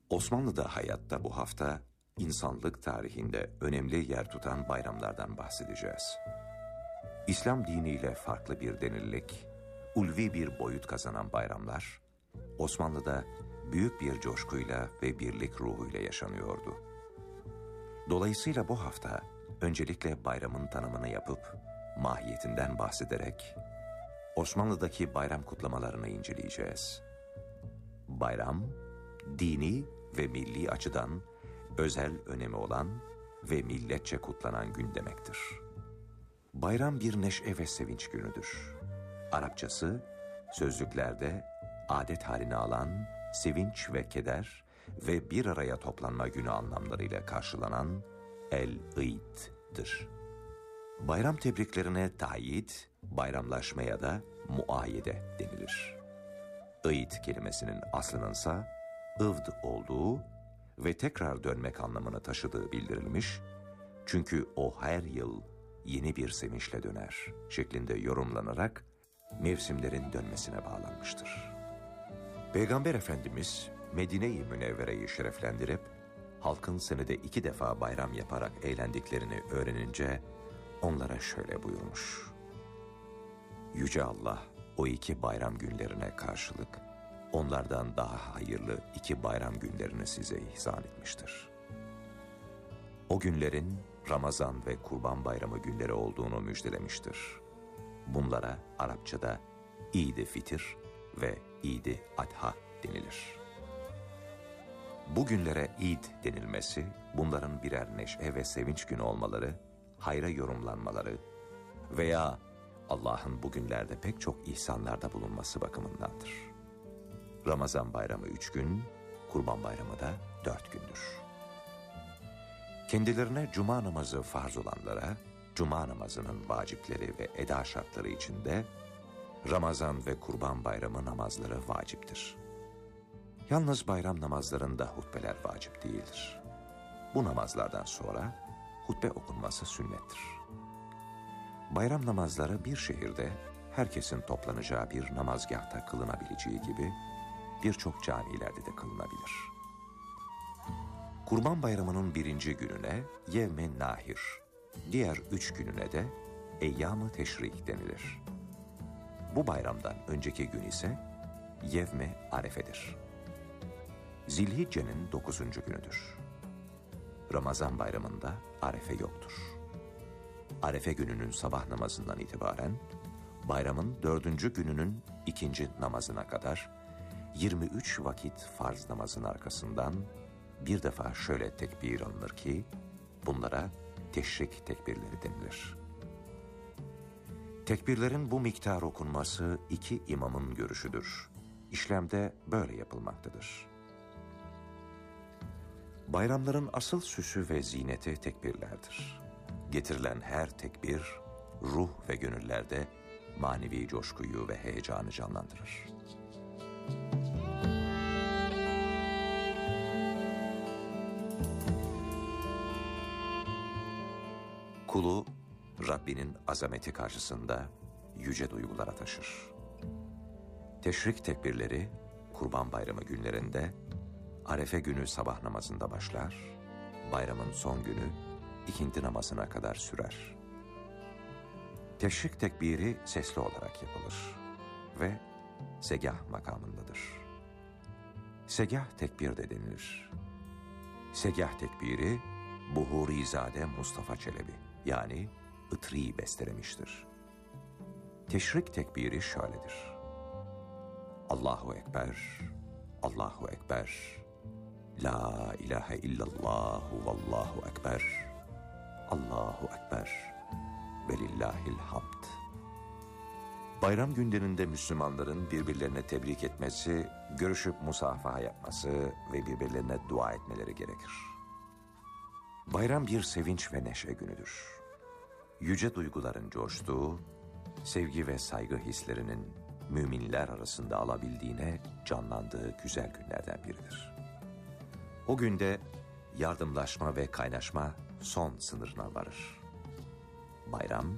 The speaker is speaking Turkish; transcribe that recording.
Osmanlı'da hayatta bu hafta insanlık tarihinde önemli yer tutan bayramlardan bahsedeceğiz. İslam diniyle farklı bir derinlik, ulvi bir boyut kazanan bayramlar, Osmanlı'da büyük bir coşkuyla ve birlik ruhuyla yaşanıyordu. Dolayısıyla bu hafta öncelikle bayramın tanımını yapıp, mahiyetinden bahsederek, Osmanlı'daki bayram kutlamalarını inceleyeceğiz. Bayram, dini ve milli açıdan özel önemi olan ve milletçe kutlanan gün demektir. Bayram bir neşe ve sevinç günüdür. Arapçası, sözlüklerde adet haline alan sevinç ve keder ve bir araya toplanma günü anlamlarıyla karşılanan el-İd'dir. Bayram tebriklerine tayit, bayramlaşmaya da muayyede denilir. İd kelimesinin aslınınsa ıvd olduğu ve tekrar dönmek anlamını taşıdığı bildirilmiş, çünkü o her yıl yeni bir sevinçle döner şeklinde yorumlanarak mevsimlerin dönmesine bağlanmıştır. Peygamber Efendimiz Medine-i Münevvere'yi şereflendirip halkın senede 2 defa bayram yaparak eğlendiklerini öğrenince onlara şöyle buyurmuş: Yüce Allah o 2 bayram günlerine karşılık onlardan daha hayırlı 2 bayram günlerini size ihsan etmiştir. O günlerin Ramazan ve Kurban Bayramı günleri olduğunu müjdelemiştir. Bunlara Arapçada İd-i Fitir ve İd-i Adha denilir. Bu günlere İd denilmesi, bunların birer neşe ve sevinç günü olmaları, hayra yorumlanmaları veya Allah'ın bu günlerde pek çok ihsanlarda bulunması bakımındandır. Ramazan bayramı 3 gün, Kurban Bayramı da 4 gündür. Kendilerine cuma namazı farz olanlara, cuma namazının vacipleri ve eda şartları içinde Ramazan ve Kurban Bayramı namazları vaciptir. Yalnız bayram namazlarında hutbeler vacip değildir. Bu namazlardan sonra hutbe okunması sünnettir. Bayram namazları bir şehirde herkesin toplanacağı bir namazgahta kılınabileceği gibi birçok camilerde de kılınabilir. Kurban Bayramı'nın 1. gününe Yevm-i Nahir, diğer 3 gününe de Eyyam-ı Teşrik denilir. Bu bayramdan önceki gün ise Yevm-i Arefe'dir. Zilhicce'nin 9. günüdür. Ramazan bayramında Arefe yoktur. Arefe gününün sabah namazından itibaren bayramın 4. gününün 2. namazına kadar 23 vakit farz namazın arkasından bir defa şöyle tekbir alınır ki bunlara teşrik tekbirleri denilir. Tekbirlerin bu miktar okunması 2 imamın görüşüdür. İşlemde böyle yapılmaktadır. Bayramların asıl süsü ve zineti tekbirlerdir. Getirilen her tekbir, ruh ve gönüllerde manevi coşkuyu ve heyecanı canlandırır. Kulu, Rabbinin azameti karşısında yüce duygulara taşır. Teşrik tekbirleri, Kurban Bayramı günlerinde Arefe günü sabah namazında başlar, bayramın son günü ikindi namazına kadar sürer. Teşrik tekbiri sesli olarak yapılır ve segah makamındadır. Segah tekbir de denilir. Segah tekbiri Buhurizade Mustafa Çelebi yani Itri bestelemiştir. Teşrik tekbiri şöyledir: Allahu Ekber, Allahu Ekber, La ilahe illallahu vallahu ekber, Allahu Ekber, velillahil hamd. Bayram günlerinde Müslümanların birbirlerine tebrik etmesi, görüşüp musafaha yapması ve birbirlerine dua etmeleri gerekir. Bayram bir sevinç ve neşe günüdür. Yüce duyguların coştuğu, sevgi ve saygı hislerinin müminler arasında alabildiğine canlandığı güzel günlerden biridir. O günde yardımlaşma ve kaynaşma son sınırına varır. Bayram,